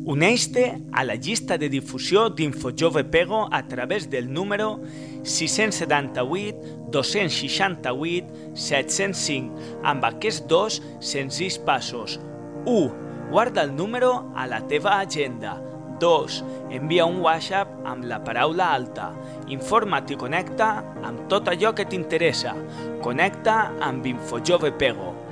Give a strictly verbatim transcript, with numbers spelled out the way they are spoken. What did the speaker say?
Uneix-te a la llista de difusió d'InfoJove Pego a través del número sis set vuit, dos sis vuit, set zero cinc amb aquests dos senzills passos. u. Guarda el número a la teva agenda. dos. Envia un WhatsApp amb la paraula alta. Informa't i connecta amb tot allò que t'interessa. Connecta amb InfoJove Pego.